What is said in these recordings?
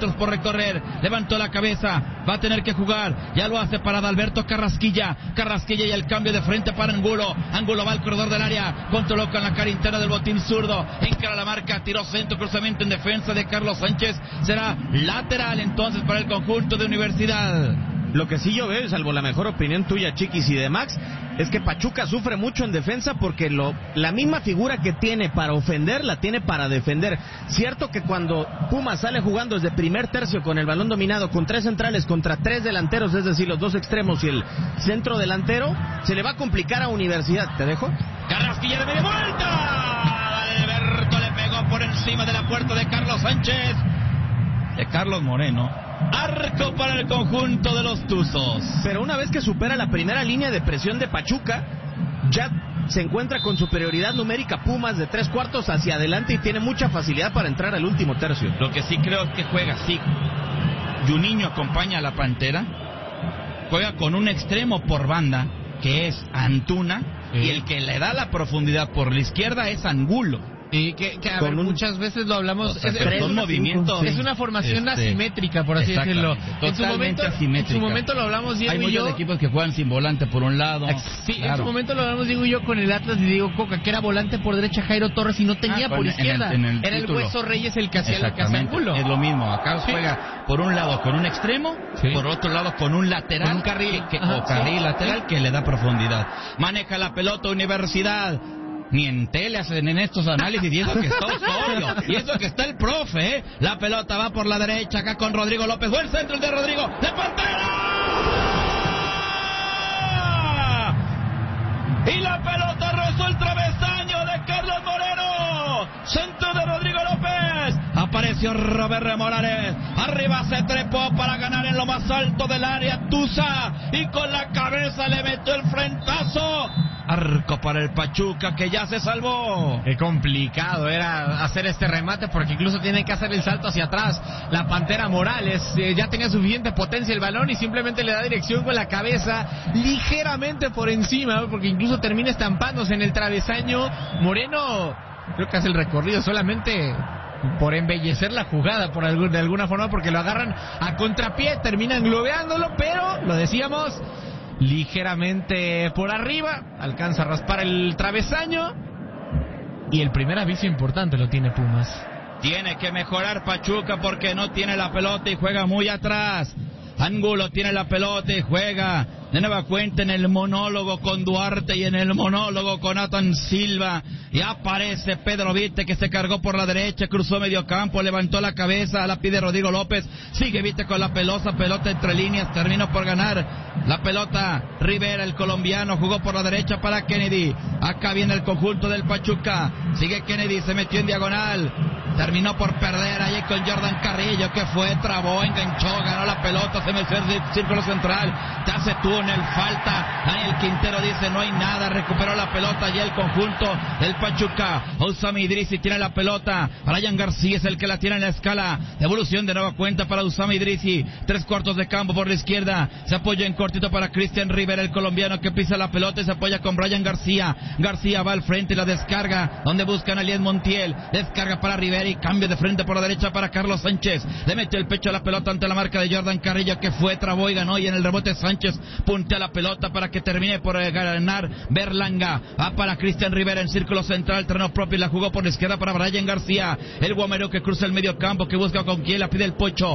metros por recorrer, levantó la cabeza, va a tener que jugar, ya lo hace para Adalberto Carrasquilla y el cambio de frente para Angulo va al corredor del área, controló con la cara interna del botín zurdo, encara la marca, tiró centro, cruzamiento en defensa de Carlos Sánchez, será lateral entonces para el conjunto de Universidad. Lo que sí yo veo, salvo la mejor opinión tuya, Chiquis, y de Max, es que Pachuca sufre mucho en defensa porque la misma figura que tiene para ofender, la tiene para defender. Cierto que cuando Pumas sale jugando desde primer tercio con el balón dominado, con 3 centrales contra 3 delanteros, es decir, los 2 extremos y el centro delantero, se le va a complicar a Universidad. ¿Te dejo? Carrasquilla de media vuelta. Alberto le pegó por encima de la puerta de Carlos Sánchez. De Carlos Moreno. Arco para el conjunto de los Tuzos. Pero una vez que supera la primera línea de presión de Pachuca, ya se encuentra con superioridad numérica Pumas de 3/4 hacia adelante y tiene mucha facilidad para entrar al último tercio. Lo que sí creo que juega así. Juninho acompaña a la Pantera. Juega con un extremo por banda, que es Antuna, y el que le da la profundidad por la izquierda es Angulo. Y que a ver, muchas veces lo hablamos, son movimientos. Es una formación asimétrica, por así decirlo. Totalmente asimétrica. En su momento lo hablamos Diego y yo. Hay muchos equipos que juegan sin volante por un lado. Sí, claro. En su momento lo hablamos Diego y yo con el Atlas de Diego Coca, que era volante por derecha Jairo Torres y no tenía por izquierda. Era el Hueso Reyes el que hacía la casa Angulo. Es lo mismo, acá juega por un lado con un extremo, por otro lado con un lateral, con un carril, carril lateral que le da profundidad. Maneja la pelota Universidad. Ni en tele hacen en estos análisis, y eso que está Osorio, y eso que está el profe, ¿eh? La pelota va por la derecha, acá con Rodrigo López, buen centro el de Rodrigo, ¡de Pantera! Y la pelota rozó el travesaño de Carlos Moreno, centro de Rodrigo López, apareció Robert Morales, arriba se trepó para ganar en lo más alto del área Tuza, y con la cabeza le metió el frentazo. Arco para el Pachuca, que ya se salvó. Qué complicado era hacer este remate, porque incluso tiene que hacer el salto hacia atrás. La Pantera Morales ya tenía suficiente potencia el balón y simplemente le da dirección con la cabeza ligeramente por encima, porque incluso termina estampándose en el travesaño. Moreno creo que hace el recorrido solamente por embellecer la jugada de alguna forma, porque lo agarran a contrapié, terminan globeándolo, pero lo decíamos, ligeramente por arriba, alcanza a raspar el travesaño y el primer aviso importante lo tiene Pumas. Tiene que mejorar Pachuca porque no tiene la pelota y juega muy atrás. Angulo tiene la pelota y juega de nueva cuenta en el monólogo con Duarte y en el monólogo con Nathan Silva. Y aparece Pedro Vite, que se cargó por la derecha, cruzó medio campo, levantó la cabeza, la pide Rodrigo López, sigue Vite con la pelota entre líneas, terminó por ganar la pelota Rivera, el colombiano, jugó por la derecha para Kennedy. Acá viene el conjunto del Pachuca, sigue Kennedy, se metió en diagonal, terminó por perder ahí con Jordan Carrillo, que fue, trabó, enganchó, ganó la pelota, se metió en el círculo central, te hace túnel, falta, Daniel Quintero dice no hay nada, recuperó la pelota y el conjunto del Pachuca. Usama Idrisi tiene la pelota, Brian García es el que la tiene en la escala, devolución de nueva cuenta para Usama Idrisi, 3/4 de campo por la izquierda, se apoya en cortito para Cristian Rivera, el colombiano, que pisa la pelota y se apoya con Brian García va al frente y la descarga, donde buscan a Eliel Montiel, descarga para Rivera y cambio de frente por la derecha para Carlos Sánchez, le metió el pecho a la pelota ante la marca de Jordan Carrillo, que fue, trabó y ganó, y en el rebote Sánchez puntea la pelota para que termine por ganar Berlanga, va para Cristian Rivera en círculo central, terreno propio, y la jugó por la izquierda para Brian García, el guamero que cruza el medio campo, que busca con quién, la pide el Pocho.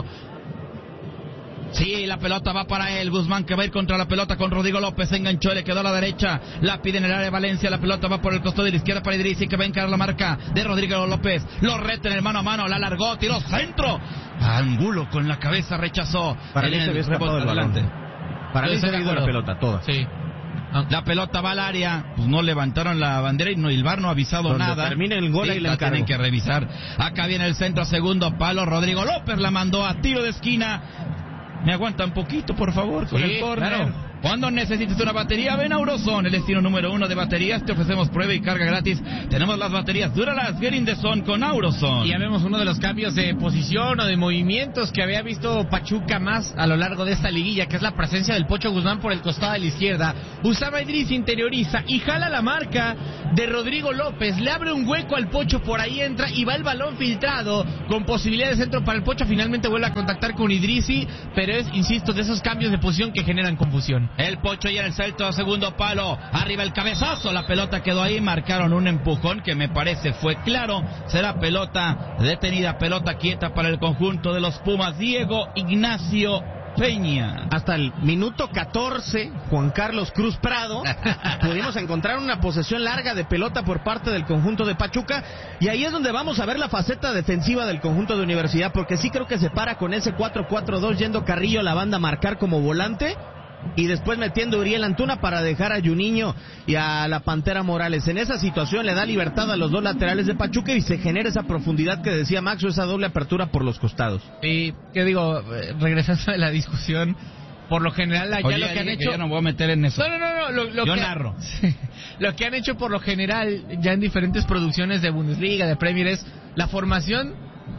Sí, la pelota va para él, Guzmán, que va a ir contra la pelota con Rodrigo López, se enganchó, le quedó a la derecha, la pide en el área de Valencia, la pelota va por el costado de la izquierda para Idrisi, que va a encarar la marca de Rodrigo López, lo reta en el mano a mano, la largó, tiró centro, Angulo con la cabeza rechazó, para mí se había escapado el balón. Para mí se ha ido la pelota, toda. Sí. La pelota va al área, pues no levantaron la bandera y el VAR no ha avisado donde nada. Termina el gol y la tienen que revisar. Acá viene el centro, segundo palo, Rodrigo López la mandó a tiro de esquina. Me aguanta un poquito, por favor, con el córner. Claro. Cuando necesites una batería, ven a Auroson, el destino número 1 de baterías. Te ofrecemos prueba y carga gratis. Tenemos las baterías Duralast Get in the Zone con Auroson. Y ya vemos uno de los cambios de posición o de movimientos que había visto Pachuca más a lo largo de esta liguilla, que es la presencia del Pocho Guzmán por el costado de la izquierda. Usama Idris interioriza y jala la marca de Rodrigo López. Le abre un hueco al Pocho, por ahí entra y va el balón filtrado con posibilidad de centro para el Pocho. Finalmente vuelve a contactar con Idrisi, pero es, insisto, de esos cambios de posición que generan confusión. El Pocho y en el salto a segundo palo, arriba el cabezazo, la pelota quedó ahí, marcaron un empujón que me parece fue claro. Será pelota detenida, pelota quieta para el conjunto de los Pumas. Diego Ignacio Peña. Hasta el minuto 14, Juan Carlos Cruz Prado, pudimos encontrar una posesión larga de pelota por parte del conjunto de Pachuca, y ahí es donde vamos a ver la faceta defensiva del conjunto de Universidad, porque sí creo que se para con ese 4-4-2, yendo Carrillo a la banda a marcar como volante, y después metiendo a Uriel Antuna para dejar a Juninho y a la Pantera Morales. En esa situación le da libertad a los dos laterales de Pachuca y se genera esa profundidad que decía Max, o esa doble apertura por los costados. Y, ¿qué digo? Regresando a la discusión, por lo general allá Oye, lo que han hecho... Que yo no voy a meter en eso. No, yo narro. Lo que han hecho por lo general ya en diferentes producciones de Bundesliga, de Premier, es la formación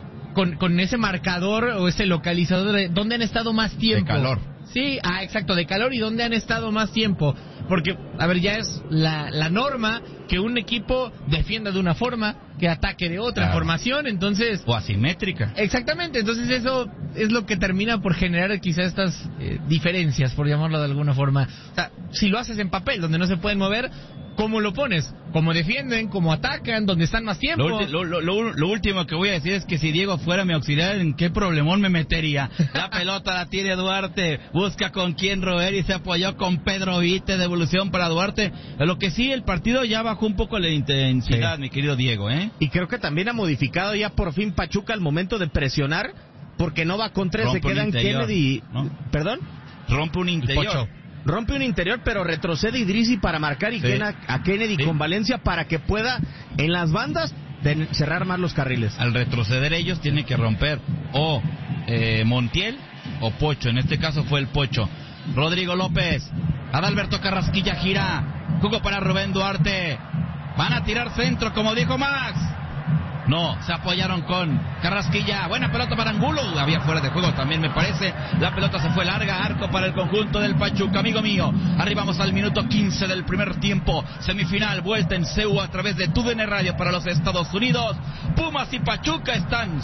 con ese marcador o ese localizador de dónde han estado más tiempo. De calor. Sí, exacto, de calor y dónde han estado más tiempo. Porque, a ver, ya es la norma que un equipo defienda de una forma, que ataque de otra formación, entonces... O asimétrica. Exactamente, entonces eso es lo que termina por generar quizá estas diferencias, por llamarlo de alguna forma. O sea, si lo haces en papel, donde no se pueden mover, ¿cómo lo pones? ¿Cómo defienden? ¿Cómo atacan? ¿Dónde están más tiempo? Lo último que voy a decir es que si Diego fuera mi auxiliar, ¿en qué problemón me metería? La pelota la tiene Duarte, busca con quién roer y se apoyó con Pedro Vite, devolución para Duarte. Lo que sí, el partido ya bajó un poco la intensidad, sí, mi querido Diego, ¿eh? Y creo que también ha modificado ya por fin Pachuca al momento de presionar, porque no va con tres, se queda en Kennedy, ¿no? ¿Perdón? Rompe un interior. Rompe un interior, pero retrocede Idrisi para marcar y a Kennedy con Valencia para que pueda en las bandas cerrar más los carriles. Al retroceder ellos tienen que romper o Montiel o Pocho. En este caso fue el Pocho. Rodrigo López, Adalberto Carrasquilla gira, jugó para Rubén Duarte. Van a tirar centro, como dijo Max. No, se apoyaron con Carrasquilla. Buena pelota para Angulo. Había fuera de juego también, me parece. La pelota se fue larga. Arco para el conjunto del Pachuca. Amigo mío, arribamos al minuto 15 del primer tiempo. Semifinal, vuelta en CEU a través de TUDN Radio para los Estados Unidos. Pumas y Pachuca están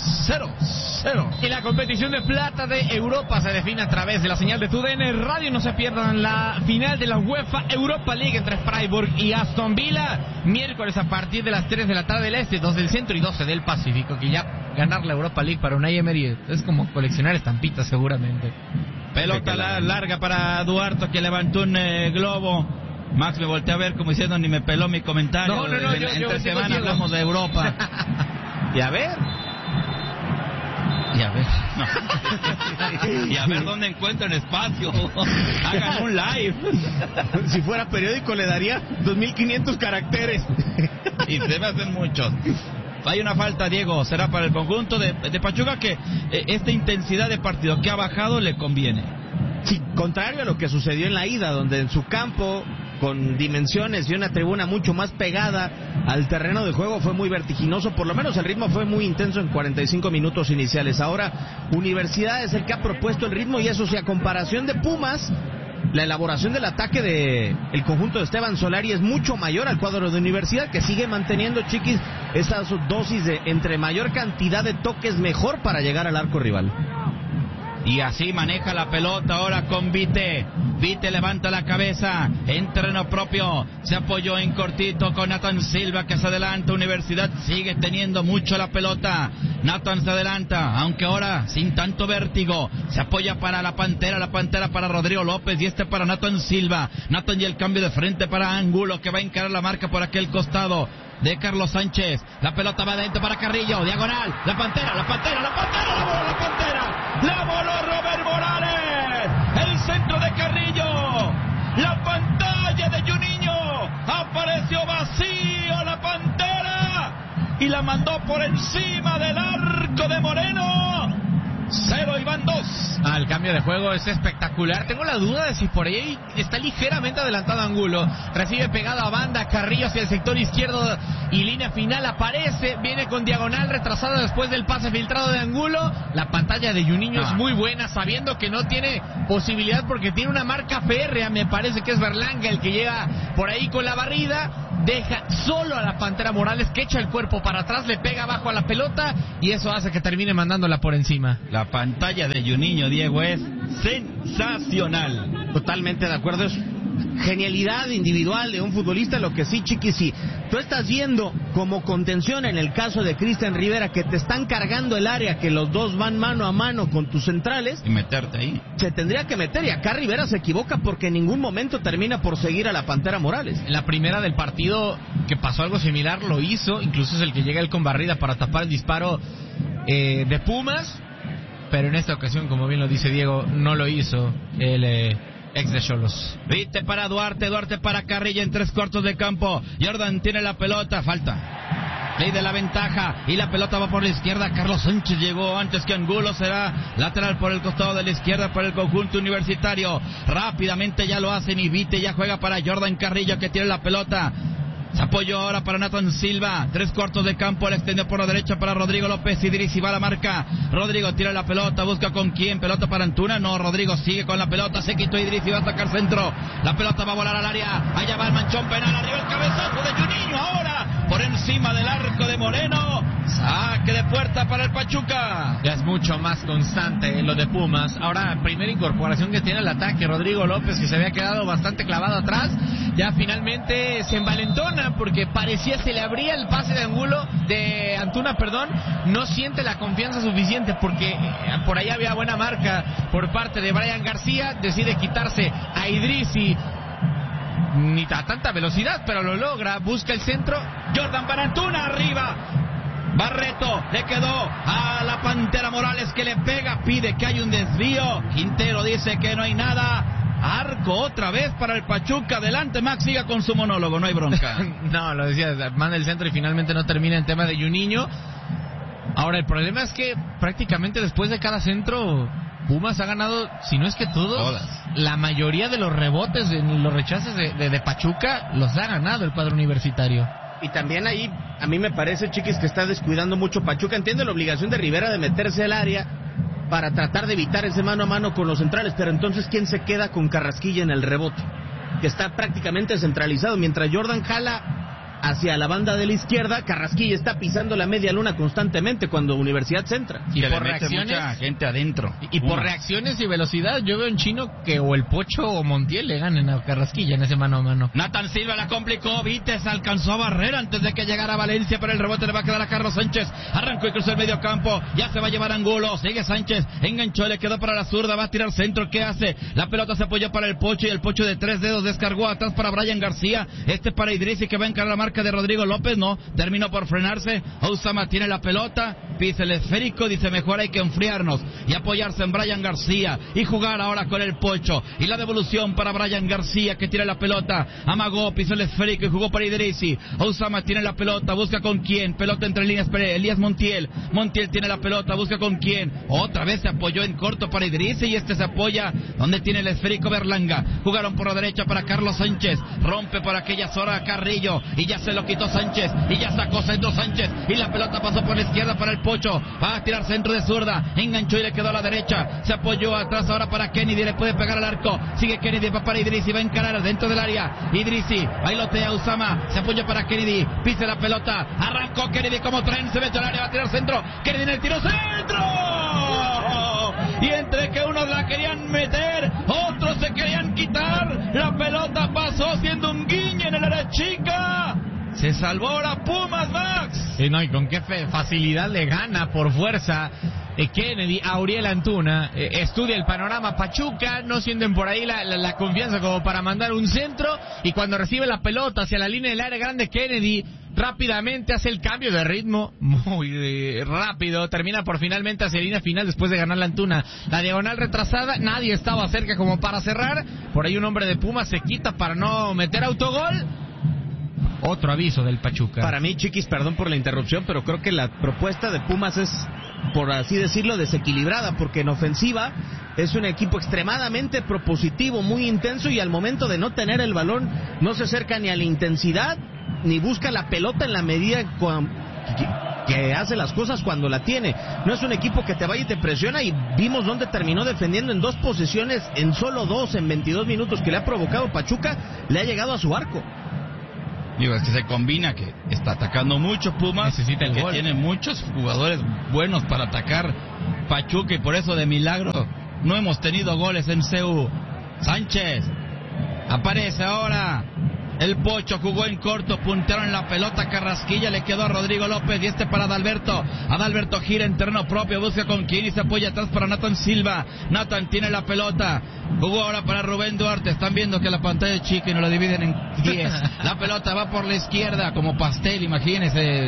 0-0. Y la competición de plata de Europa se define a través de la señal de TUDN Radio. No se pierdan la final de la UEFA Europa League entre Freiburg y Aston Villa. Miércoles a partir de las 3 de la tarde del Este, 2 del Centro y 12 del Pacífico. Que ya ganar la Europa League para Unai Emery es como coleccionar estampitas seguramente. Pelota larga para Duarte, que levantó un globo. Max me volteó a ver como diciendo ni me peló mi comentario. No, entre semana hablamos de Europa. Y a ver. Y a ver dónde encuentran espacio. Hagan un live. Si fuera periódico le daría 2.500 caracteres. Y se me hacen muchos. Hay una falta, Diego, será para el conjunto de Pachuca, que esta intensidad de partido que ha bajado le conviene. Sí, contrario a lo que sucedió en la ida, donde en su campo, con dimensiones y una tribuna mucho más pegada al terreno de juego, fue muy vertiginoso. Por lo menos el ritmo fue muy intenso en 45 minutos iniciales. Ahora Universidad es el que ha propuesto el ritmo, y eso sí, a comparación de Pumas, la elaboración del ataque de el conjunto de Esteban Solari es mucho mayor al cuadro de Universidad, que sigue manteniendo, Chiquis, esa dosis de entre mayor cantidad de toques mejor para llegar al arco rival. Y así maneja la pelota ahora con Vite. Vite levanta la cabeza en terreno propio. Se apoyó en cortito con Nathan Silva, que se adelanta. Universidad sigue teniendo mucho la pelota. Nathan se adelanta, aunque ahora sin tanto vértigo. Se apoya para la Pantera para Rodrigo López y para Nathan Silva. Nathan y el cambio de frente para Angulo, que va a encarar la marca por aquel costado de Carlos Sánchez. La pelota va adentro para Carrillo, diagonal. La Pantera. La voló Robert Morales. El centro de Carrillo. La pantalla de Juninho. Apareció vacío la Pantera y la mandó por encima del arco de Moreno. 0 y va van 2. El cambio de juego es espectacular. Tengo la duda de si por ahí está ligeramente adelantado Angulo. Recibe pegado a banda, Carrillo hacia el sector izquierdo y línea final aparece. Viene con diagonal retrasada después del pase filtrado de Angulo. La pantalla de Juninho es muy buena, sabiendo que no tiene posibilidad porque tiene una marca férrea. Me parece que es Berlanga el que llega por ahí con la barrida. Deja solo a la Pantera Morales, que echa el cuerpo para atrás, le pega abajo a la pelota y eso hace que termine mandándola por encima. La pantalla de Juninho, Diego, es sensacional. Totalmente de acuerdo, es genialidad individual de un futbolista. Lo que sí, Chiqui, sí, tú estás viendo como contención en el caso de Cristian Rivera, que te están cargando el área, que los dos van mano a mano con tus centrales, y meterte ahí, se tendría que meter, y acá Rivera se equivoca porque en ningún momento termina por seguir a la Pantera Morales. En la primera del partido que pasó algo similar lo hizo, incluso es el que llega él con barrida para tapar el disparo de Pumas, pero en esta ocasión, como bien lo dice Diego, no lo hizo el ex de Xolos. Viste para Duarte para Carrillo en 3/4 de campo. Jordan tiene la pelota, falta. Ley de la ventaja y la pelota va por la izquierda. Carlos Sánchez llegó antes que Angulo, será lateral por el costado de la izquierda para el conjunto universitario. Rápidamente ya lo hacen y Vite ya juega para Jordan Carrillo, que tiene la pelota. Se apoyó ahora para Nathan Silva, 3/4 de campo, la extendió por la derecha para Rodrigo López. Idrissi va a la marca, Rodrigo tira la pelota, busca con quién, pelota para Antuna, no, Rodrigo sigue con la pelota, se quitó Idrissi, va a sacar centro, la pelota va a volar al área, allá va el manchón penal, arriba el cabezazo de Juninho, ahora por encima del arco de Moreno, saque de puerta para el Pachuca. Ya es mucho más constante lo de Pumas. Ahora, primera incorporación que tiene el ataque, Rodrigo López, que se había quedado bastante clavado atrás, ya finalmente se envalentona porque parecía se le abría el pase de Antuna, no siente la confianza suficiente porque por ahí había buena marca por parte de Brian García, decide quitarse a Idrissi, ni a tanta velocidad, pero lo logra, busca el centro, Jordan para Antuna, arriba, Barreto, le quedó a la Pantera Morales que le pega, pide que hay un desvío, Quintero dice que no hay nada. Arco otra vez para el Pachuca. Adelante, Max, siga con su monólogo, no hay bronca. No, lo decía, manda el centro y finalmente no termina en tema de Juninho. Ahora, el problema es que prácticamente después de cada centro, Pumas ha ganado, si no es que todos, la mayoría de los rebotes, los rechaces de Pachuca, los ha ganado el cuadro universitario. Y también ahí, a mí me parece, Chiquis, que está descuidando mucho Pachuca. Entiende la obligación de Rivera de meterse al área para tratar de evitar ese mano a mano con los centrales, pero entonces ¿quién se queda con Carrasquilla en el rebote? Que está prácticamente centralizado, mientras Jordan jala hacia la banda de la izquierda, Carrasquilla está pisando la media luna constantemente cuando Universidad centra. Y por reacciones, mucha gente adentro. Y por reacciones y velocidad, yo veo en Chino que o el Pocho o Montiel le ganen a Carrasquilla en ese mano a mano. Nathan Silva la complicó, Vites alcanzó a barrer antes de que llegara Valencia, pero el rebote le va a quedar a Carlos Sánchez. Arrancó y cruzó el medio campo, ya se va a llevar Angulo, sigue Sánchez, enganchó, le quedó para la zurda, va a tirar centro, ¿qué hace? La pelota se apoyó para el Pocho y el Pocho de 3 dedos descargó atrás para Brian García, para Idrissi que va a encarar la marca de Rodrigo López, no, terminó por frenarse. Osama tiene la pelota, pisa el esférico, dice mejor hay que enfriarnos y apoyarse en Brian García y jugar ahora con el Pocho, y la devolución para Brian García que tira la pelota, amagó, pisó el esférico y jugó para Idrissi. Osama tiene la pelota, busca con quién, pelota entre líneas, Elías Montiel tiene la pelota, busca con quién, otra vez se apoyó en corto para Idrissi y se apoya donde tiene el esférico Berlanga, jugaron por la derecha para Carlos Sánchez, rompe por aquella zona Carrillo y ya se lo quitó Sánchez y ya sacó centro Sánchez y la pelota pasó por la izquierda para el Pocho, va a tirar centro de zurda, enganchó y le quedó a la derecha, se apoyó atrás ahora para Kennedy, le puede pegar al arco, sigue Kennedy, va para Idrissi, va a encarar dentro del área, Idrissi, bailotea Usama, se apoya para Kennedy, pisa la pelota, arrancó Kennedy como tren, se mete al área, va a tirar centro, Kennedy en el tiro, ¡centro! Y entre que unos la querían meter, otros se querían quitar, la pelota pasó siendo un guiño en el área chica. Se salvó ahora Pumas, Max. Sí, no, y con qué facilidad le gana por fuerza Kennedy a Uriel Antuna. Estudia el panorama Pachuca, no sienten por ahí la confianza como para mandar un centro, y cuando recibe la pelota hacia la línea del área grande, Kennedy rápidamente hace el cambio de ritmo, muy rápido, termina por finalmente hacia la línea final después de ganar la Antuna. La diagonal retrasada, nadie estaba cerca como para cerrar, por ahí un hombre de Pumas se quita para no meter autogol. Otro aviso del Pachuca. Para mí, Chiquis, perdón por la interrupción, pero creo que la propuesta de Pumas es por así decirlo, desequilibrada, porque en ofensiva es un equipo extremadamente propositivo, muy intenso, y al momento de no tener el balón no se acerca ni a la intensidad ni busca la pelota en la medida que hace las cosas cuando la tiene. No es un equipo que te vaya y te presiona, y vimos dónde terminó defendiendo en 2 posesiones, en solo 2 en 22 minutos que le ha provocado Pachuca, le ha llegado a su arco. Digo, es que se combina que está atacando mucho Pumas, necesita el que gol. tiene muchos jugadores buenos para atacar Pachuca, y por eso de milagro no hemos tenido goles en CU. Sánchez aparece ahora. El Pocho jugó en corto, puntearon la pelota, Carrasquilla le quedó a Rodrigo López, y para Adalberto. Adalberto gira en terreno propio, busca con quién y se apoya atrás para Nathan Silva. Nathan tiene la pelota, jugó ahora para Rubén Duarte. Están viendo que la pantalla es chica y no la dividen en 10. La pelota va por la izquierda como pastel, imagínense.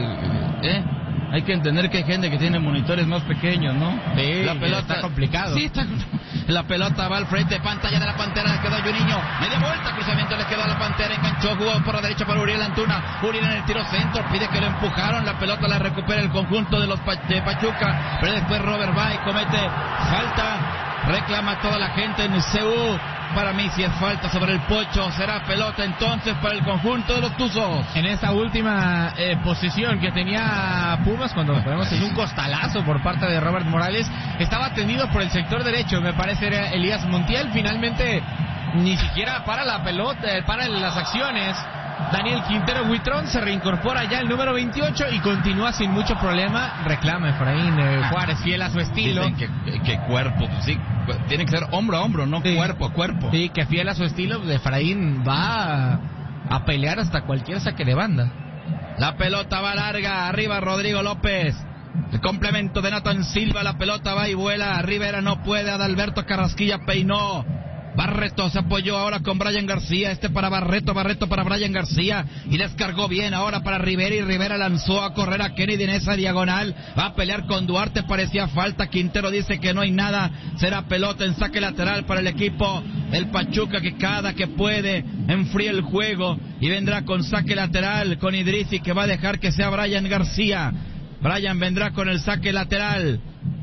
Hay que entender que hay gente que tiene monitores más pequeños, ¿no? Sí, la pelota está complicado. Sí, la pelota va al frente, pantalla de la Pantera, le quedó a Juninho, media vuelta, cruzamiento, le quedó a la Pantera, enganchó, jugó por la derecha para Uriel Antuna. Uriel en el tiro centro, pide que lo empujaron, la pelota la recupera el conjunto de los de Pachuca, pero después Robert va y comete falta, reclama toda la gente en CU. Para mí, si es falta sobre el Pocho, será pelota entonces para el conjunto de los Tuzos. En esa última posición que tenía Pumas, cuando vemos es un costalazo por parte de Robert Morales, estaba atendido por el sector derecho, me parece era Elías Montiel. Finalmente ni siquiera para la pelota, para las acciones. Daniel Quintero Huitrón se reincorpora ya el número 28 y continúa sin mucho problema. Reclama Efraín Juárez, fiel a su estilo. Dicen que cuerpo, sí, tiene que ser hombro a hombro, no cuerpo a cuerpo. Sí, que fiel a su estilo, Efraín va a pelear hasta cualquier saque de banda. La pelota va larga, arriba Rodrigo López. El complemento de Nathan Silva, la pelota va y vuela. Rivera no puede, Adalberto Carrasquilla peinó. Barreto se apoyó ahora con Brian García, para Barreto para Brian García, y descargó bien ahora para Rivera, y Rivera lanzó a correr a Kennedy en esa diagonal, va a pelear con Duarte, parecía falta, Quintero dice que no hay nada, será pelota en saque lateral para el equipo, el Pachuca, que cada que puede enfría el juego, y vendrá con saque lateral, con Idrissi, que va a dejar que sea Brian García. Brian vendrá con el saque lateral.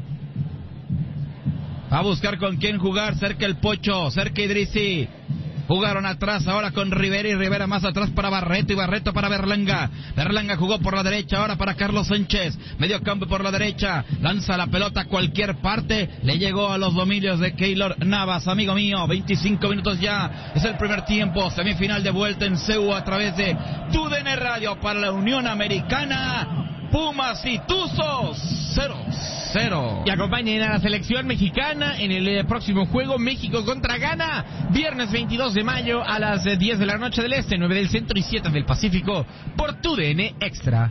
Va a buscar con quién jugar, cerca el Pocho, cerca Idrissi. Jugaron atrás ahora con Rivera, y Rivera más atrás para Barreto, y Barreto para Berlanga. Berlanga jugó por la derecha ahora para Carlos Sánchez. Medio campo por la derecha, lanza la pelota a cualquier parte. Le llegó a los dominios de Keylor Navas, amigo mío. 25 minutos ya, es el primer tiempo. Semifinal de vuelta en CU a través de TUDN Radio para la Unión Americana. Pumas y Tuzos 0-0. Y acompañen a la selección mexicana en el próximo juego, México contra Ghana, viernes 22 de mayo a las 10 de la noche del Este, 9 del Centro y 7 del Pacífico, por TUDN Extra.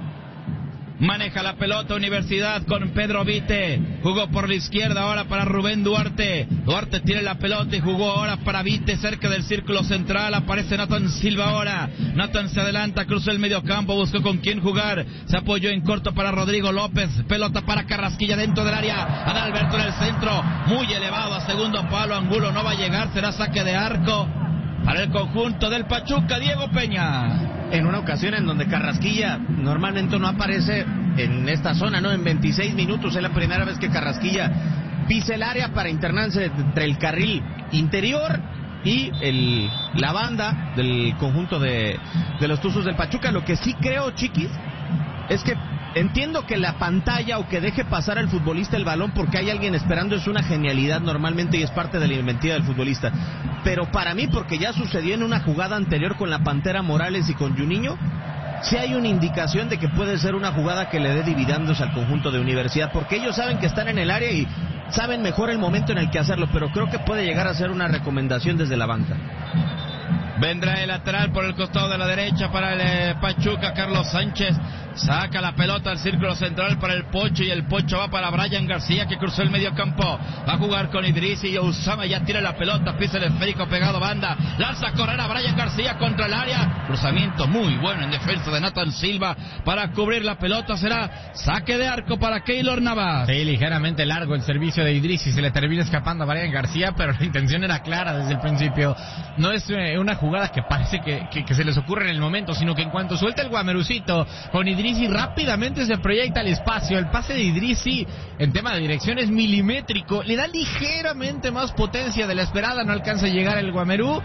Maneja la pelota Universidad con Pedro Vite. Jugó por la izquierda ahora para Rubén Duarte. Duarte tiene la pelota y jugó ahora para Vite cerca del círculo central. Aparece Nathan Silva ahora. Nathan se adelanta, cruzó el medio campo, buscó con quién jugar. Se apoyó en corto para Rodrigo López. Pelota para Carrasquilla dentro del área. Adalberto en el centro. Muy elevado a segundo palo. Angulo no va a llegar. Será saque de arco para el conjunto del Pachuca, Diego Peña. En una ocasión en donde Carrasquilla normalmente no aparece en esta zona, ¿no? En 26 minutos es la primera vez que Carrasquilla pisa el área para internarse entre el carril interior y la banda del conjunto de los Tuzos del Pachuca. Lo que sí creo, Chiquis, es que entiendo que la pantalla o que deje pasar al futbolista el balón porque hay alguien esperando es una genialidad normalmente y es parte de la inventiva del futbolista. Pero para mí, porque ya sucedió en una jugada anterior con la Pantera Morales y con Juninho, sí hay una indicación de que puede ser una jugada que le dé dividendos al conjunto de Universidad, porque ellos saben que están en el área y saben mejor el momento en el que hacerlo, pero creo que puede llegar a ser una recomendación desde la banca. Vendrá el lateral por el costado de la derecha para el Pachuca, Carlos Sánchez. Saca la pelota al círculo central para el Pocho, y el Pocho va para Brian García, que cruzó el medio campo. Va a jugar con Idrissi, y Usama ya tira la pelota, pisa el esférico pegado banda. Lanza a correr a Brian García contra el área. Cruzamiento muy bueno en defensa de Nathan Silva para cubrir la pelota. Será saque de arco para Keylor Navas. Sí, ligeramente largo el servicio de Idrissi, se le termina escapando a Brian García, pero la intención era clara desde el principio. No es una jugada que parece que se les ocurre en el momento, sino que en cuanto suelta el guamerucito con Idrissi Idrissi rápidamente se proyecta al espacio. El pase de Idrissi en tema de dirección es milimétrico, le da ligeramente más potencia de la esperada, no alcanza a llegar el Guamerú,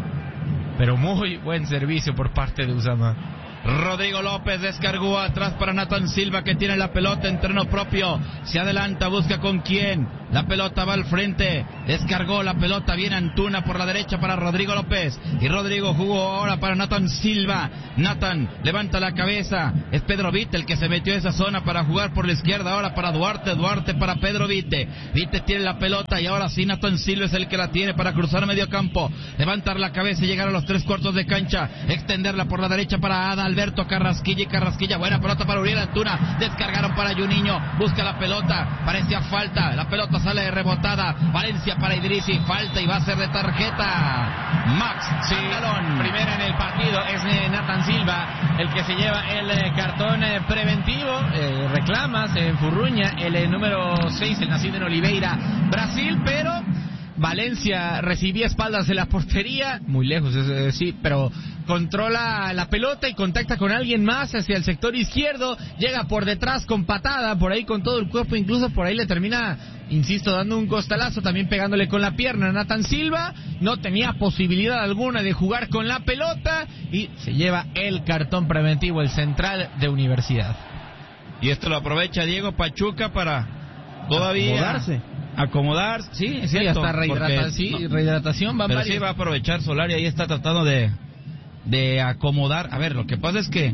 pero muy buen servicio por parte de Uzama. Rodrigo López descargó atrás para Nathan Silva, que tiene la pelota en terreno propio, se adelanta, busca con quién, la pelota va al frente, descargó la pelota, viene Antuna por la derecha para Rodrigo López, y Rodrigo jugó ahora para Nathan Silva. Nathan levanta la cabeza, es Pedro Vite el que se metió a esa zona para jugar por la izquierda, ahora para Duarte para Pedro Vite. Vite tiene la pelota y ahora sí Nathan Silva es el que la tiene para cruzar medio campo, levantar la cabeza y llegar a los 3/4 de cancha, extenderla por la derecha para Alberto Carrasquilla, y Carrasquilla, buena pelota para Uriel Antuna, descargaron para Juninho, busca la pelota, parecía falta, la pelota sale rebotada, Valencia para Idrissi, falta y va a ser de tarjeta. Max, sí, primera en el partido es Nathan Silva el que se lleva el cartón preventivo, reclama, se enfurruña el número 6, el nacido en Oliveira, Brasil, pero Valencia recibía espaldas de la portería, muy lejos, sí, pero controla la pelota y contacta con alguien más hacia el sector izquierdo, llega por detrás con patada, por ahí con todo el cuerpo, incluso por ahí le termina, insisto, dando un costalazo, también pegándole con la pierna a Nathan Silva, no tenía posibilidad alguna de jugar con la pelota y se lleva el cartón preventivo, el central de Universidad. Y esto lo aprovecha Diego Pachuca para todavía acomodar, sí, es cierto, hasta rehidratación va, pero sí va a aprovechar Solari, ahí está tratando de acomodar. A ver, lo que pasa es que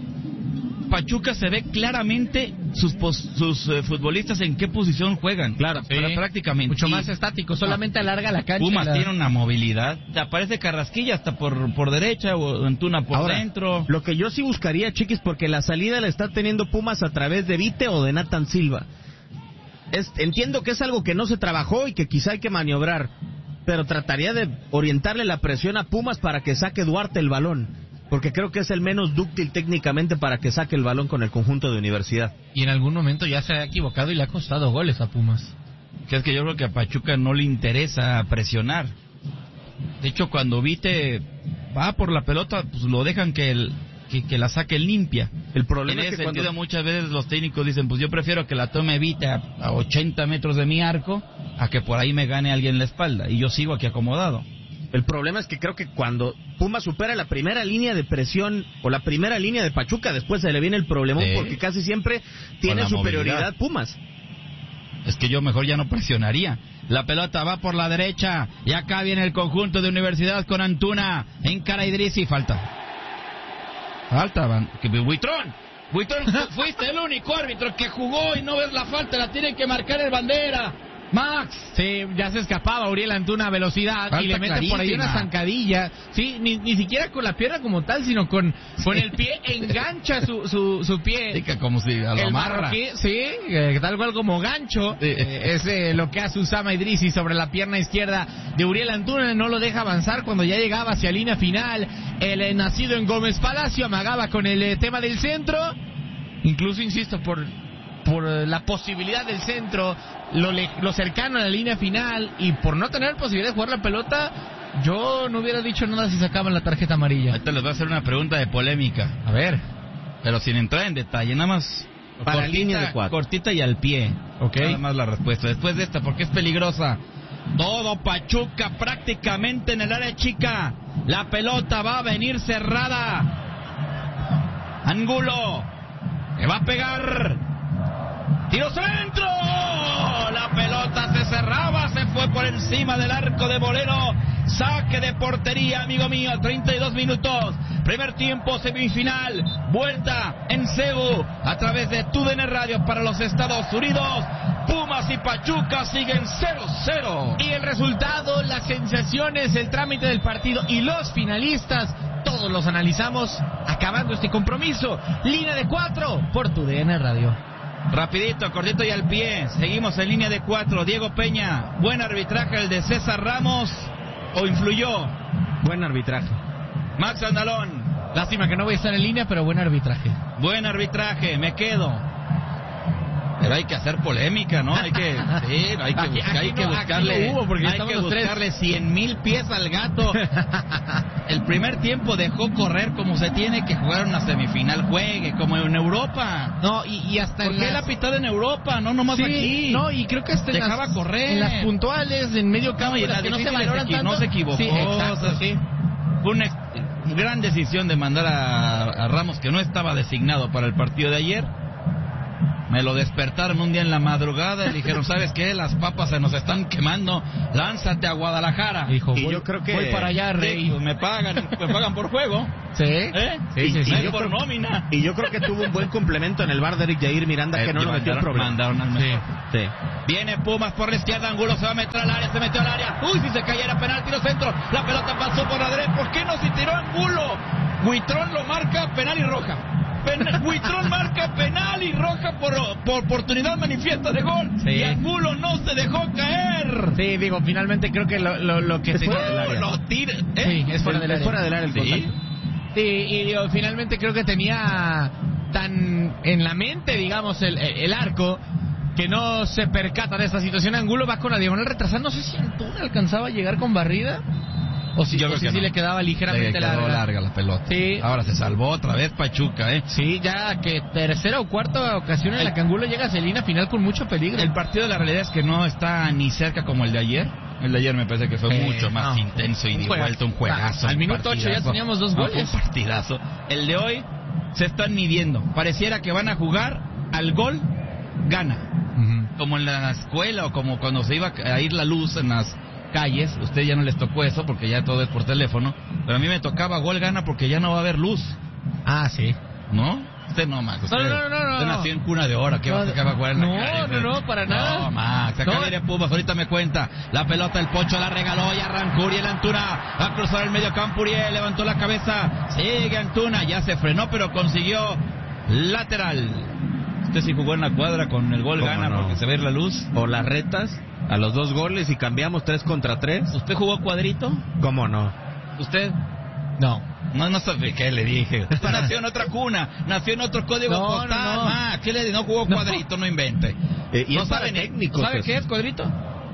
Pachuca se ve claramente sus futbolistas en qué posición juegan. Claro, sí, prácticamente. Mucho más estático, solamente alarga la cancha. Pumas tiene una movilidad. Te aparece Carrasquilla hasta por derecha o Antuna por dentro. Lo que yo sí buscaría, Chiquis, porque la salida la está teniendo Pumas a través de Vite o de Nathan Silva. Entiendo que es algo que no se trabajó y que quizá hay que maniobrar, pero trataría de orientarle la presión a Pumas para que saque Duarte el balón, porque creo que es el menos dúctil técnicamente para que saque el balón con el conjunto de Universidad. Y en algún momento ya se ha equivocado y le ha costado goles a Pumas. Que es que yo creo que a Pachuca no le interesa presionar. De hecho, cuando Vite va por la pelota, pues lo dejan que la saque limpia. El problema en es ese que sentido muchas veces los técnicos dicen, pues yo prefiero que la tome Vite a 80 metros de mi arco a que por ahí me gane alguien la espalda y yo sigo aquí acomodado. El problema es que creo que cuando Pumas supera la primera línea de presión o la primera línea de Pachuca, después se le viene el problemón, porque casi siempre tiene superioridad movilidad. Pumas. Es que yo mejor ya no presionaría. La pelota va por la derecha y acá viene el conjunto de Universidad con Antuna, encara a Idrissi, falta, Buitrón, fuiste el único árbitro que jugó y no ves la falta, la tiene que marcar el bandera. Max. Sí, ya se escapaba Uriel Antuna a velocidad, falta y le mete por ahí una zancadilla. Sí, ni siquiera con la pierna como tal, sino con el pie engancha su pie. Sí, que como si a lo amarra. Sí, tal cual como gancho. Sí. Es lo que hace Uzama Idrissi sobre la pierna izquierda de Uriel Antuna, no lo deja avanzar cuando ya llegaba hacia línea final. El nacido en Gómez Palacio amagaba con el tema del centro. Incluso, insisto, por la posibilidad del centro, lo cercano a la línea final y por no tener posibilidad de jugar la pelota, yo no hubiera dicho nada si sacaban la tarjeta amarilla. Ahorita les voy a hacer una pregunta de polémica. A ver. Pero sin entrar en detalle, nada más para línea de 4. Cortita y al pie. Okay. Nada más la respuesta. Después de esta, porque es peligrosa. Todo Pachuca prácticamente en el área chica. La pelota va a venir cerrada. Angulo. Le va a pegar. ¡Tiro centro! La pelota se cerraba, se fue por encima del arco de Bolero. Saque de portería, amigo mío, 32 minutos. Primer tiempo, semifinal. Vuelta en Cebu a través de TUDN Radio para los Estados Unidos. Pumas y Pachuca siguen 0-0. Y el resultado, las sensaciones, el trámite del partido y los finalistas, todos los analizamos acabando este compromiso. Línea de 4 por TUDN Radio. Rapidito, cortito y al pie. Seguimos en línea de 4. Diego Peña, buen arbitraje el de César Ramos, ¿o influyó? Buen arbitraje. Max Andalón. Lástima que no voy a estar en línea, pero buen arbitraje. Buen arbitraje, me quedo. Pero hay que hacer polémica, ¿no? Hay que buscarle 100,000 pies al gato. El primer tiempo dejó correr como se tiene que jugar una semifinal, juegue como en Europa. No, y hasta ¿por qué la pitad en Europa? No, nomás sí, aquí. No, y creo que hasta dejaba correr. En las puntuales, en medio campo, y las que no se valoran tanto. No se equivocó. Sí, exacto, sí. Fue una gran decisión de mandar a Ramos, que no estaba designado para el partido de ayer. Me lo despertaron un día en la madrugada y le dijeron, ¿sabes qué? Las papas se nos están quemando, lánzate a Guadalajara. Dijo, yo creo que voy para allá, Rey. Pues me pagan por juego. ¿Sí? Sí, yo por creo, nómina. Y yo creo que tuvo un buen complemento en el bar de Eric Jair Miranda, que no lo metió en problema. Mandaron al mejor. Sí. Viene Pumas por la izquierda, Angulo se va a meter al área, se metió al área. Uy, si se cayera penal, tiro centro. La pelota pasó por la derecha. ¿Por qué no se tiró Angulo? Huitrón lo marca, penal y roja. Huitrón marca penal y roja por oportunidad manifiesta de gol. Sí. Y Angulo no se dejó caer. Sí, digo, finalmente creo que lo que tenía... fuera del área. Lo tira. Sí, es fuera del área. Fuera del área el contacto. Sí, y digo, finalmente creo que tenía tan en la mente, digamos, el arco, que no se percata de esta situación. Angulo va con la diagonal retrasada. No sé si Antuna alcanzaba a llegar con barrida. O si, Yo creo que sí no. le quedaba ligeramente larga la pelota. Sí. Ahora se salvó otra vez Pachuca, Sí, ya que tercera o cuarta ocasión en la que Angulo llega a Celina final con mucho peligro. El partido, la realidad es que no está ni cerca como el de ayer. El de ayer me parece que fue mucho más intenso y de vuelta, un juegazo. Al minuto 8 ya teníamos 2 goles. Un partidazo. El de hoy se están midiendo. Pareciera que van a jugar al gol, gana. Como en la escuela o como cuando se iba a ir la luz en las calles. Usted ya no les tocó eso porque ya todo es por teléfono. Pero a mí me tocaba gol, gana porque ya no va a haber luz. Ah, sí. ¿No? Usted no, Max. Usted, no. Usted nació en cuna de oro. ¿Qué va a jugar en la calle? No, para nada. No, Max. Acá viene Pumas. Ahorita me cuenta. La pelota, el Pocho la regaló y arrancó Uriel Antuna. Va a cruzar el medio campo. Uriel levantó la cabeza. Sigue Antuna. Ya se frenó, pero consiguió lateral. Usted sí jugó en la cuadra con el gol gana porque se ve la luz. O las retas a los 2 goles y cambiamos 3 contra 3. ¿Usted jugó cuadrito? ¿Cómo no? ¿Usted? No. No sabe qué le dije. Usted nació en otra cuna, nació en otro código postal. No. ¿Qué le dije? No jugó cuadrito, no invente. Y no es sabe técnico. ¿Sabe qué es cuadrito?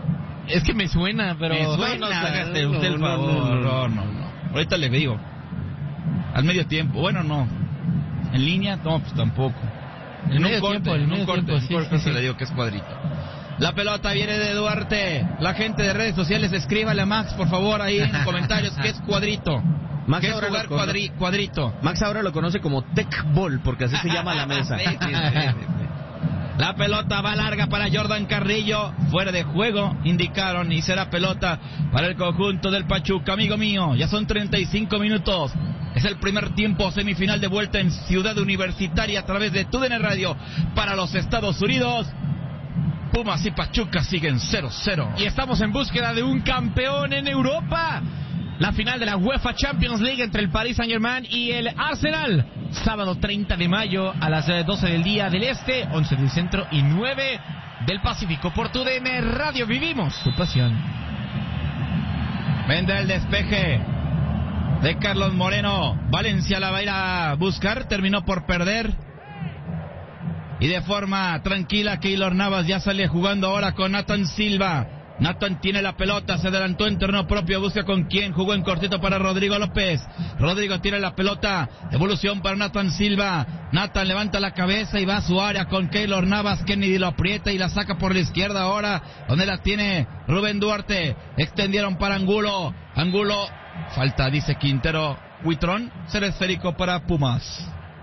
Es que me suena, pero... Me suena, hágate usted el favor. No. Ahorita le digo. Al medio tiempo. Bueno, no. ¿En línea? No, pues tampoco. En un corte se le digo que es cuadrito. La pelota viene de Duarte. La gente de redes sociales, escríbale a Max, por favor, ahí en los comentarios, ¿qué es cuadrito? Max ¿Qué es jugar cuadrito? Max ahora lo conoce como Tech Ball, porque así se llama la mesa. Sí. La pelota va larga para Jordan Carrillo, fuera de juego, indicaron, y será pelota para el conjunto del Pachuca. Amigo mío, ya son 35 minutos. Es el primer tiempo semifinal de vuelta en Ciudad Universitaria a través de TUDN Radio para los Estados Unidos. Pumas y Pachuca siguen 0-0. Y estamos en búsqueda de un campeón en Europa. La final de la UEFA Champions League entre el Paris Saint-Germain y el Arsenal. Sábado 30 de mayo a las 12 del día del Este, 11 del Centro y 9 del Pacífico. Por TUDN Radio vivimos tu pasión. Vende el despeje de Carlos Moreno. Valencia la va a ir a buscar. Terminó por perder. Y de forma tranquila, Keylor Navas ya sale jugando ahora con Nathan Silva. Nathan tiene la pelota, se adelantó en terreno propio, busca con quién, jugó en cortito para Rodrigo López. Rodrigo tiene la pelota, devolución para Nathan Silva. Nathan levanta la cabeza y va a su área con Keylor Navas. Kennedy lo aprieta y la saca por la izquierda ahora, donde la tiene Rubén Duarte. Extendieron para Angulo. Angulo, falta, dice Quintero. Huitrón, será esférico para Pumas.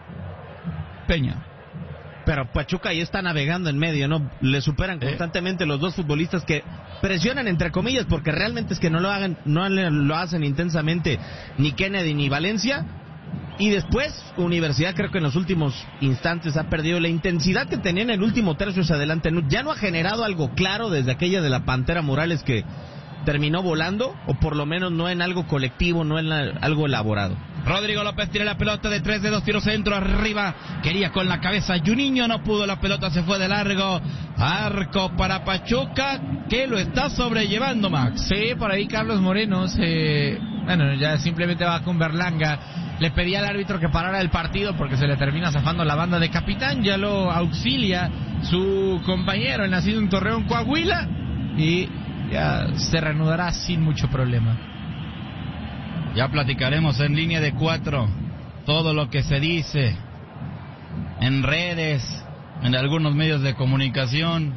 Peña. Pero Pachuca ahí está navegando en medio, ¿no? Le superan constantemente los dos futbolistas que presionan entre comillas, porque realmente es que no lo hacen intensamente ni Kennedy ni Valencia. Y después, Universidad creo que en los últimos instantes ha perdido la intensidad que tenía en el último tercio hacia adelante. Ya no ha generado algo claro desde aquella de la Pantera Morales que terminó volando, o por lo menos no en algo colectivo, no en algo elaborado. Rodrigo López tiene la pelota de 3 dedos, tiro centro arriba, quería con la cabeza Juninho, no pudo, la pelota se fue de largo. Arco para Pachuca, que lo está sobrellevando, Max. Sí, por ahí Carlos Moreno bueno, ya simplemente va con Berlanga. Le pedía al árbitro que parara el partido porque se le termina zafando la banda de capitán, ya lo auxilia su compañero, el nacido en Torreón, Coahuila, y ya se reanudará sin mucho problema. Ya platicaremos en línea de 4 todo lo que se dice en redes, en algunos medios de comunicación.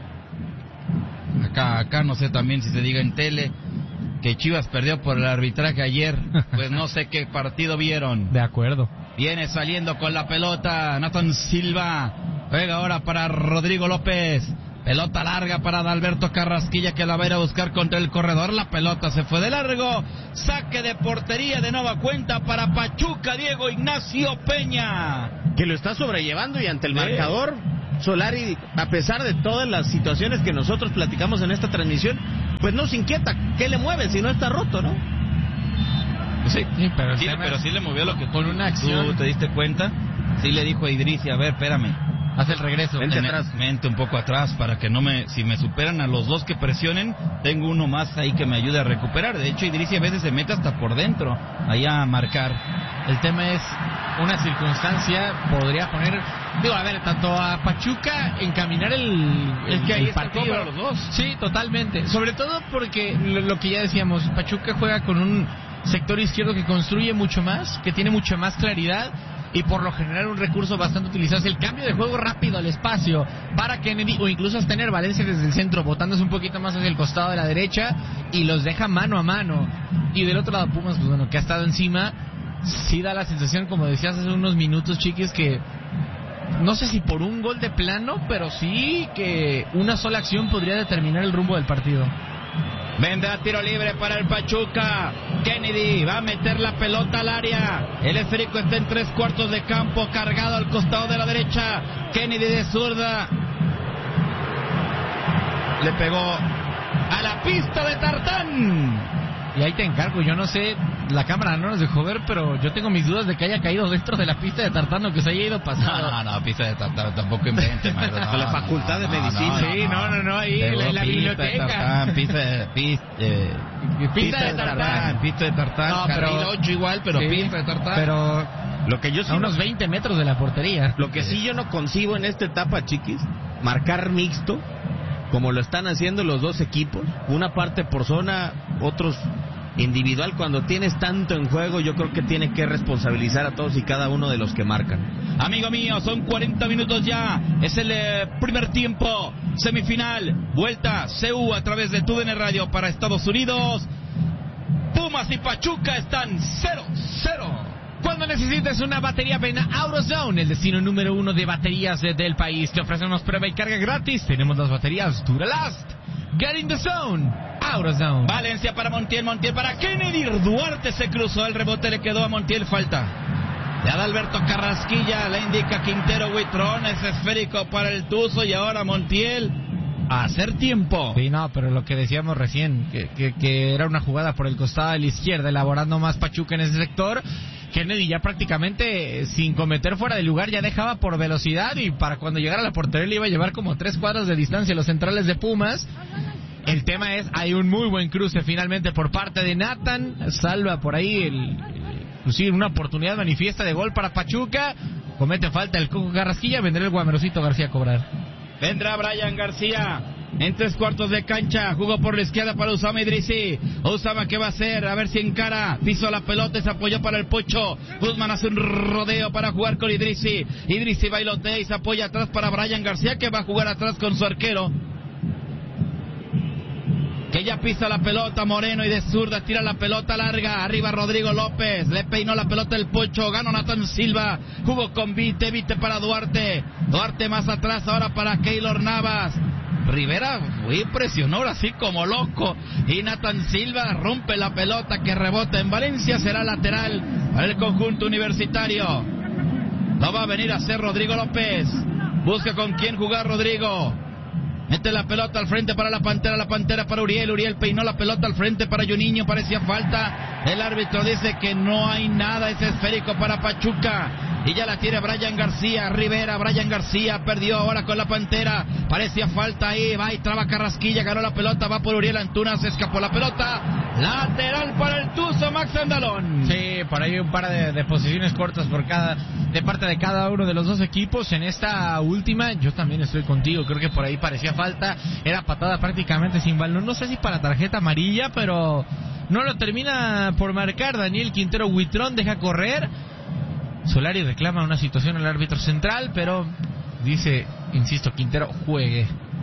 Acá no sé también si se diga en tele que Chivas perdió por el arbitraje ayer. Pues no sé qué partido vieron. De acuerdo. Viene saliendo con la pelota Nathan Silva. Juega ahora para Rodrigo López. Pelota larga para Adalberto Carrasquilla, que la va a ir a buscar contra el corredor. La pelota se fue de largo. Saque de portería de nueva cuenta para Pachuca, Diego Ignacio Peña, que lo está sobrellevando, y ante el marcador, Solari, a pesar de todas las situaciones que nosotros platicamos en esta transmisión, pues no se inquieta. ¿Qué le mueve si no está roto, no? Sí, pero sí le movió lo que con una acción. ¿Tú te diste cuenta? Sí le dijo a Idrissi, a ver, espérame, hace el regreso. Vente atrás. Mente un poco atrás para que si me superan a los dos que presionen, tengo uno más ahí que me ayude a recuperar. De hecho, Idrissi a veces se mete hasta por dentro, ahí a marcar. El tema es, una circunstancia podría poner, tanto a Pachuca encaminar el partido para los dos. Sí, totalmente. Sobre todo porque lo que ya decíamos, Pachuca juega con un sector izquierdo que construye mucho más, que tiene mucha más claridad, y por lo general un recurso bastante utilizado es el cambio de juego rápido al espacio para Kennedy, o incluso hasta tener Valencia desde el centro, botándose un poquito más hacia el costado de la derecha, y los deja mano a mano. Y del otro lado Pumas, que ha estado encima, sí da la sensación, como decías hace unos minutos, Chiquis, que no sé si por un gol de plano, pero sí que una sola acción podría determinar el rumbo del partido. Vendrá tiro libre para el Pachuca. Kennedy va a meter la pelota al área. El esférico está en 3/4 de campo, cargado al costado de la derecha. Kennedy de zurda. Le pegó a la pista de tartán. Y ahí te encargo, yo no sé, la cámara no nos dejó ver, pero yo tengo mis dudas de que haya caído dentro de la pista de tartán o que se haya ido pasando. No, pista de tartán, tampoco invente, maestro. Con la facultad de medicina. Ahí en la biblioteca. Pista de tartán. No, pero 8 igual, pero sí, pista de tartán. Pero lo que yo sí a unos 20 metros de la portería. Lo que sí yo no concibo en esta etapa, Chiquis, marcar mixto, como lo están haciendo los dos equipos, una parte por zona, otros individual. Cuando tienes tanto en juego, yo creo que tiene que responsabilizar a todos y cada uno de los que marcan. Amigo mío, son 40 minutos ya, es el primer tiempo, semifinal, vuelta CU a través de TUDN Radio para Estados Unidos. Pumas y Pachuca están 0-0. Cuando necesites una batería, ven a AutoZone, el destino número 1 de baterías del país. Te ofrecemos prueba y carga gratis. Tenemos las baterías Duralast. Get in the zone. AutoZone. Valencia para Montiel para Kennedy. Duarte se cruzó, el rebote le quedó a Montiel, falta de Adalberto Carrasquilla, le indica Quintero Huitrón, es esférico para el Tuzo, y ahora Montiel a hacer tiempo. Sí, no, pero lo que decíamos recién, que era una jugada por el costado de la izquierda, elaborando más Pachuca en ese sector. Kennedy ya prácticamente sin cometer fuera de lugar ya dejaba por velocidad, y para cuando llegara a la portería le iba a llevar como 3 cuadras de distancia los centrales de Pumas. El tema es, hay un muy buen cruce finalmente por parte de Nathan, salva por ahí inclusive una oportunidad manifiesta de gol para Pachuca. Comete falta el Coco Carrasquilla, vendrá el Guamerosito García a cobrar. Vendrá Brian García en 3/4 de cancha, jugó por la izquierda para Usama Idrissi. Usama, ¿qué va a hacer? A ver si encara, pisó la pelota y se apoyó para el Pocho. Guzmán hace un rodeo para jugar con Idrissi. Idrissi bailotea y se apoya atrás para Brian García, que va a jugar atrás con su arquero, que ya pisa la pelota. Moreno, y de zurda tira la pelota larga, arriba Rodrigo López, le peinó la pelota el Pocho, ganó Nathan Silva, jugó con Vite para Duarte más atrás ahora para Keylor Navas. Rivera presionó ahora sí como loco, y Nathan Silva rompe la pelota que rebota en Valencia. Será lateral para el conjunto universitario. Lo va a venir a hacer Rodrigo López, busca con quién jugar Rodrigo. Mete la pelota al frente para la Pantera para Uriel peinó la pelota al frente para Juninho, parecía falta. El árbitro dice que no hay nada, es esférico para Pachuca. Y ya la tiene Brian García, Rivera, Brian García, perdió ahora con la Pantera, parecía falta ahí, va y traba Carrasquilla, ganó la pelota, va por Uriel Antuna, se escapó la pelota, lateral para el Tuzo, Max Andalón. Sí, por ahí un par de posiciones cortas de parte de cada uno de los dos equipos. En esta última, yo también estoy contigo, creo que por ahí parecía falta, era patada prácticamente sin balón, no sé si para tarjeta amarilla, pero no lo termina por marcar. Daniel Quintero Huitrón deja correr. Solari reclama una situación al árbitro central, pero dice, insisto, Quintero, juegue.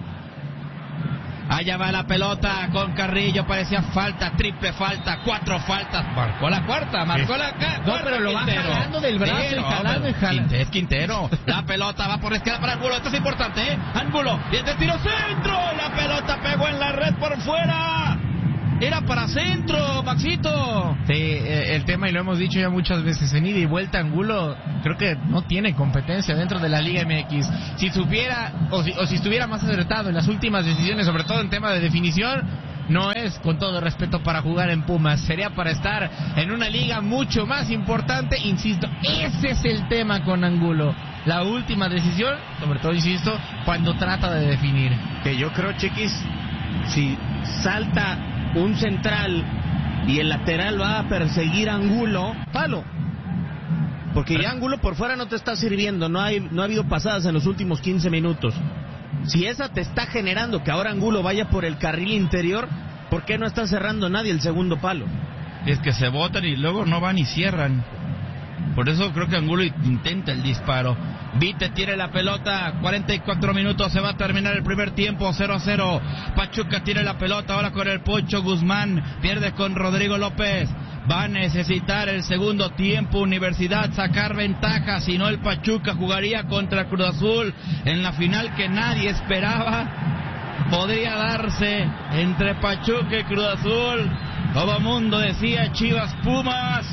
Allá va la pelota con Carrillo, parecía falta, triple falta, 4 faltas, marcó la cuarta, marcó la cuarta. No, pero lo va jalando del brazo, jalando y jalando. Es Quintero, la pelota va por la izquierda para Angulo, esto es importante, Angulo, y este tiro centro, la pelota pegó en la red por fuera. Era para centro, Maxito. Sí, el tema, y lo hemos dicho ya muchas veces, en ida y vuelta, Angulo creo que no tiene competencia dentro de la Liga MX. Si supiera, o si estuviera más acertado en las últimas decisiones, sobre todo en tema de definición, no es, con todo respeto, para jugar en Pumas. Sería para estar en una liga mucho más importante, insisto. Ese es el tema con Angulo. La última decisión, sobre todo, insisto, cuando trata de definir. Que yo creo, Chiquis, si salta un central y el lateral va a perseguir a Angulo, palo. Porque ya Angulo por fuera no te está sirviendo, no ha habido pasadas en los últimos 15 minutos. Si esa te está generando que ahora Angulo vaya por el carril interior, ¿por qué no está cerrando nadie el segundo palo? Es que se botan y luego no van y cierran. Por eso creo que Angulo intenta el disparo. Vite tiene la pelota, 44 minutos, se va a terminar el primer tiempo, 0-0. Pachuca tiene la pelota ahora con el Pocho Guzmán, pierde con Rodrigo López. Va a necesitar el segundo tiempo Universidad sacar ventaja, si no el Pachuca jugaría contra Cruz Azul en la final que nadie esperaba. Podría darse entre Pachuca y Cruz Azul. Todo mundo decía Chivas Pumas.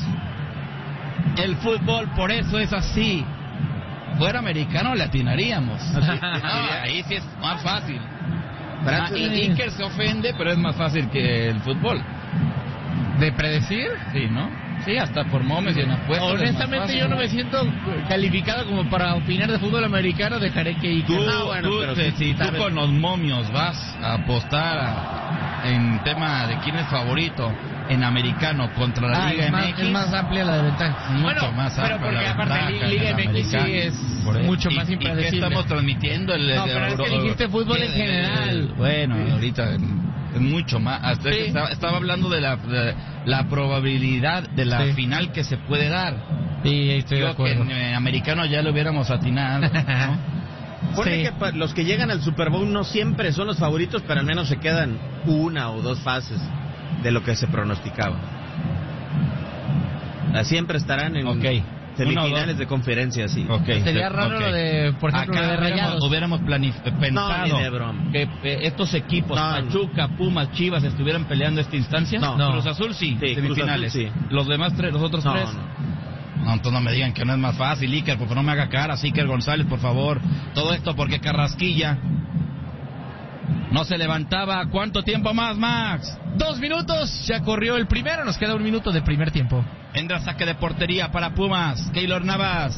El fútbol por eso es así. Fuera americano le atinaríamos. Ahí sí es más fácil. Iker se ofende, pero es más fácil que el fútbol. ¿De predecir? Sí, ¿no? Sí, hasta por momes y en apuestas. Honestamente yo no me siento calificado como para opinar de fútbol americano, dejaré que Iker. Si tú con los momios vas a apostar en tema de quién es favorito en americano contra la Liga MX, es más amplia la ventaja. Mucho más pero amplia porque la aparte ventaja Liga MX sí es mucho más impredecible. ¿Y qué estamos transmitiendo? No, pero es que dijiste fútbol en general. Bueno, ahorita es mucho más. Hasta sí. Estaba hablando de la probabilidad de la final que se puede dar. Sí, estoy de acuerdo. Que en americano ya lo hubiéramos atinado, ¿no? Pone que los que llegan al Super Bowl no siempre son los favoritos, pero al menos se quedan 1 o 2 fases de lo que se pronosticaba. Siempre estarán en semifinales de conferencia, sí. Sería raro lo de, por ejemplo, acá lo de Rayados. Hubiéramos pensado que estos equipos, Pachuca, Pumas, Chivas, estuvieran peleando esta instancia. No. Cruz Azul sí, semifinales. Cruz Azul, sí. Los demás los otros tres. No, entonces no me digan que no es más fácil, Iker, por favor, no me haga cara, Iker González, por favor. Todo esto porque Carrasquilla no se levantaba. ¿Cuánto tiempo más, Max? 2 minutos, ya corrió el primero, nos queda 1 minuto de primer tiempo. Entra saque de portería para Pumas, Keylor Navas.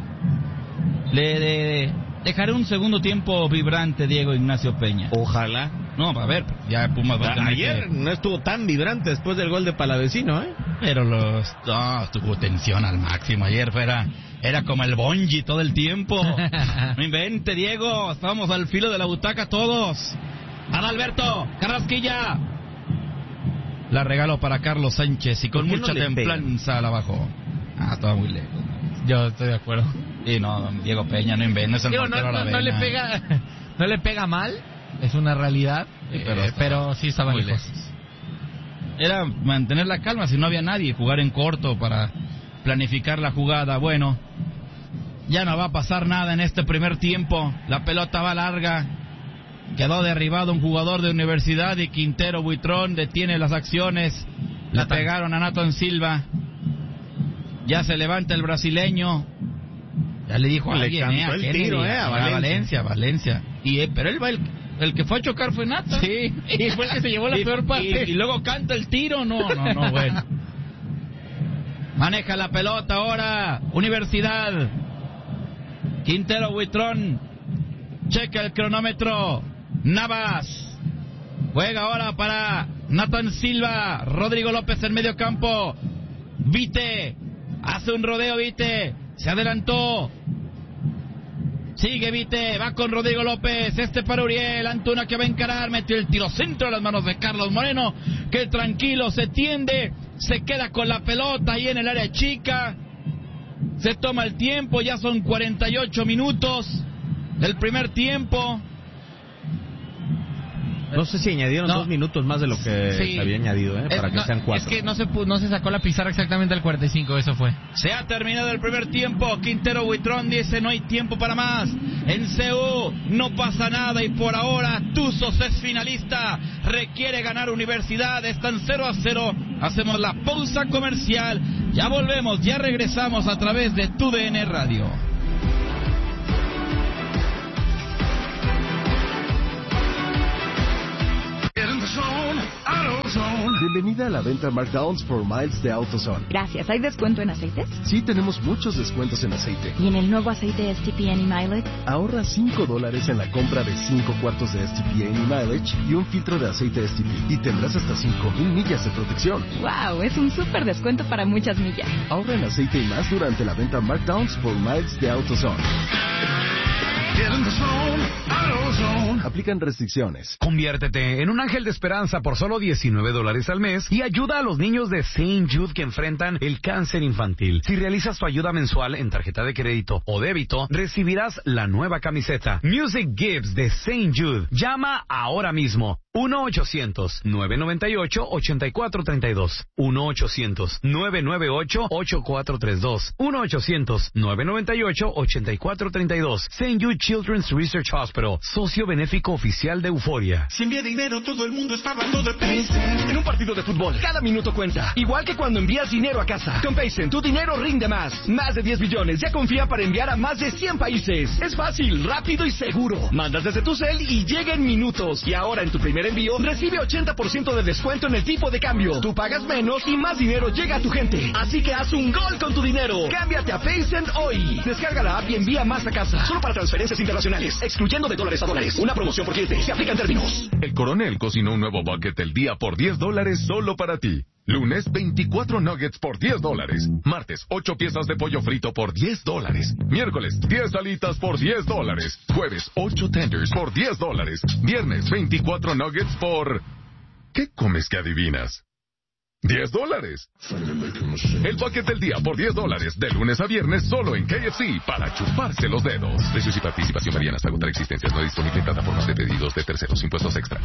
Dejaré un segundo tiempo vibrante, Diego Ignacio Peña. Ojalá. No, a ver, ya Pumas va a tener ayer no estuvo tan vibrante después del gol de Palavecino, Pero tuvo tensión al máximo. Ayer era como el bonji todo el tiempo. No invente, Diego. Estábamos al filo de la butaca todos. Adalberto, Carrasquilla. La regaló para Carlos Sánchez y con mucha templanza la bajó. Estaba muy lejos. Yo estoy de acuerdo. Y no, Diego Peña, no invente. Es el portero a la vena. No le pega mal. Es una realidad, pero sí estaba lejos. Era mantener la calma, si no había nadie, jugar en corto para planificar la jugada. Bueno, ya no va a pasar nada en este primer tiempo. La pelota va larga. Quedó derribado un jugador de Universidad y Quintero Buitrón detiene las acciones. Le pegaron a Nathan Silva. Ya se levanta el brasileño. Ya le dijo a alguien, a Kennedy, a Valencia. Pero él va el que fue a chocar fue Nathan. Sí, y fue el que se llevó la peor parte. Y luego canta el tiro. No, bueno. Maneja la pelota ahora Universidad. Quintero Huitrón. Checa el cronómetro. Navas. Juega ahora para Nathan Silva. Rodrigo López en medio campo. Vite. Hace un rodeo Vite. Se adelantó. Sigue Vite. Va con Rodrigo López. Para Uriel. Antuna que va a encarar. Metió el tiro centro a las manos de Carlos Moreno. Que tranquilo se tiende. Se queda con la pelota ahí en el área chica. Se toma el tiempo. Ya son 48 minutos del primer tiempo. No sé si añadieron 2 minutos más de lo que se había añadido, para que sean 4. Es que no se sacó la pizarra exactamente al 45, eso fue. Se ha terminado el primer tiempo. Quintero Huitrón dice no hay tiempo para más. En CU no pasa nada y por ahora Tuzos es finalista. Requiere ganar Universidad. Están 0-0. Hacemos la pausa comercial. Ya volvemos, ya regresamos a través de TUDN Radio. Bienvenida a la venta Markdowns por Miles de AutoZone. Gracias. ¿Hay descuento en aceites? Sí, tenemos muchos descuentos en aceite. ¿Y en el nuevo aceite STP Any Mileage? Ahorra $5 en la compra de 5 cuartos de STP Any Mileage y un filtro de aceite STP. Y tendrás hasta 5,000 millas de protección. ¡Wow! Es un súper descuento para muchas millas. Ahorra en aceite y más durante la venta Markdowns por Miles de AutoZone. Aplican restricciones. Conviértete en un ángel de esperanza por solo $19 al mes y ayuda a los niños de St. Jude que enfrentan el cáncer infantil. Si realizas tu ayuda mensual en tarjeta de crédito o débito, recibirás la nueva camiseta Music Gives de St. Jude. Llama ahora mismo. 1-800-998-8432. 1-800-998-8432. 1-800-998-8432. St. Jude Children's Research Hospital, socio benéfico oficial de Euforia. Si envía dinero, todo el mundo está hablando de Paycent. En un partido de fútbol, cada minuto cuenta. Igual que cuando envías dinero a casa. Con Paycent, tu dinero rinde más. Más de 10 billones ya confía para enviar a más de 100 países. Es fácil, rápido y seguro. Mandas desde tu cel y llega en minutos. Y ahora en tu primer envío, recibe 80% de descuento en el tipo de cambio. Tú pagas menos y más dinero llega a tu gente. Así que haz un gol con tu dinero. Cámbiate a Paycent hoy. Descarga la app y envía más a casa. Solo para transferencias internacionales, excluyendo de dólares a dólares. Una promoción por cliente. Se aplican términos. El Coronel cocinó un nuevo bucket del día por $10 solo para ti. Lunes, 24 nuggets por $10. Martes, 8 piezas de pollo frito por $10. Miércoles, 10 alitas por $10. Jueves, 8 tenders por $10. Viernes, 24 nuggets por... ¿Qué comes que adivinas? $10. El bucket del día por $10, de lunes a viernes solo en KFC, para chuparse los dedos. Precios y participación varían hasta agotar existencias. No disponible en plataformas de pedidos de terceros. Impuestos extra.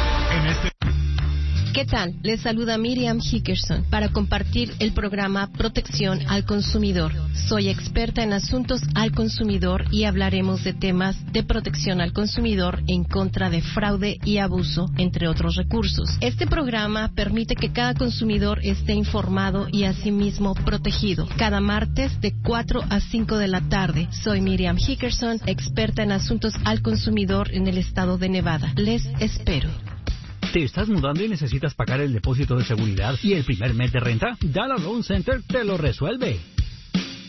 ¿Qué tal? Les saluda Miriam Hickerson para compartir el programa Protección al Consumidor. Soy experta en asuntos al consumidor y hablaremos de temas de protección al consumidor en contra de fraude y abuso, entre otros recursos. Este programa permite que cada consumidor esté informado y asimismo protegido. Cada martes de 4 a 5 de la tarde. Soy Miriam Hickerson, experta en asuntos al consumidor en el estado de Nevada. Les espero. ¿Te estás mudando y necesitas pagar el depósito de seguridad y el primer mes de renta? Dallas Loan Center te lo resuelve.